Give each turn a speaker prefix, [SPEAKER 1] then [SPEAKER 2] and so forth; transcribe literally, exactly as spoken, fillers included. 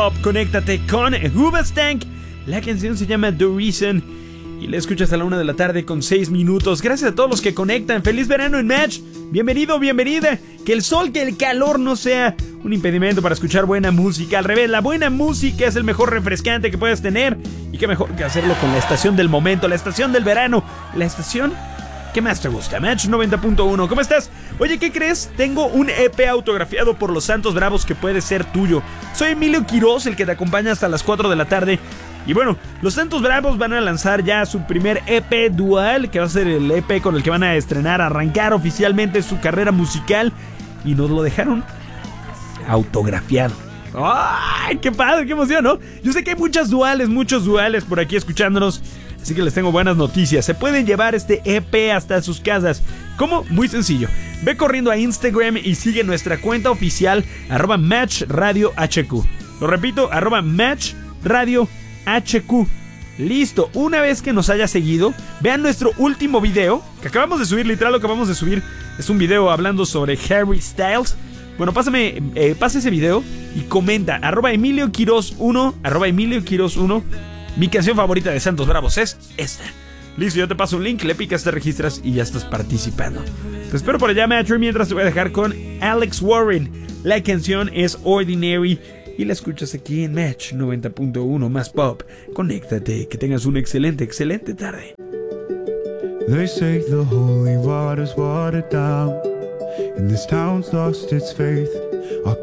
[SPEAKER 1] Pop. Conéctate con Hoobastank. La canción se llama The Reason y la escuchas a la una de la tarde con seis minutos. Gracias a todos los que conectan. Feliz verano en Match. Bienvenido, bienvenida. Que el sol, que el calor no sea un impedimento para escuchar buena música. Al revés, la buena música es el mejor refrescante que puedes tener. Y qué mejor que hacerlo con la estación del momento, la estación del verano, la estación que más te gusta, Match noventa punto uno. ¿Cómo estás? Oye, ¿qué crees? Tengo un E P autografiado por los Santos Bravos que puede ser tuyo. Soy Emilio Quiroz, el que te acompaña hasta las cuatro de la tarde. Y bueno, los Santos Bravos van a lanzar ya su primer E P dual, que va a ser el E P con el que van a estrenar, arrancar oficialmente su carrera musical. Y nos lo dejaron autografiado. ¡Ay, qué padre, qué emoción!, ¿no? Yo sé que hay muchas duales, muchos duales por aquí escuchándonos, así que les tengo buenas noticias. Se pueden llevar este E P hasta sus casas. ¿Cómo? Muy sencillo. Ve corriendo a Instagram y sigue nuestra cuenta oficial, arroba Match Radio H Q. Lo repito, arroba Match Radio H Q. Listo, una vez que nos haya seguido, vean nuestro último video, que acabamos de subir, literal lo que acabamos de subir. Es un video hablando sobre Harry Styles. Bueno, pásame, eh, pasa ese video y comenta, arroba Emilio Quiroz uno, arroba Emilio Quiroz uno. Mi canción favorita de Santos Bravos es esta. Listo, yo te paso un link, le picas, te registras y ya estás participando. Te espero por allá, Match. Mientras te voy a dejar con Alex Warren. La canción es Ordinary y la escuchas aquí en Match noventa punto uno más pop. Conéctate, que tengas una excelente, excelente tarde.
[SPEAKER 2] They say the holy water's watered down, and this town's lost its faith. Our